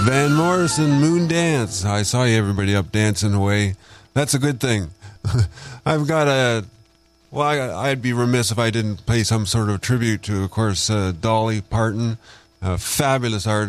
Van Morrison, Moon Dance. I saw you, everybody up dancing away. That's a good thing. I've got a... Well, I'd be remiss if I didn't pay some sort of tribute to, of course, Dolly Parton, a fabulous artist.